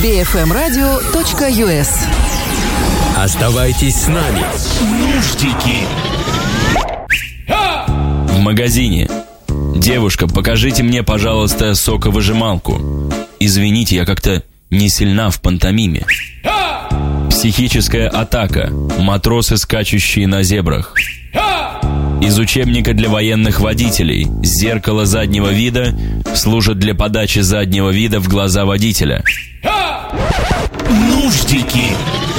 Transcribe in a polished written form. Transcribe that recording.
bfmradio.us. Оставайтесь с нами. Нуждики. В магазине. Девушка, покажите мне, пожалуйста, соковыжималку. Извините, я как-то не сильна в пантомиме. Психическая атака. Матросы, скачущие на зебрах. Из учебника для военных водителей. Зеркало заднего вида служит для подачи заднего вида в глаза водителя. Нуждики.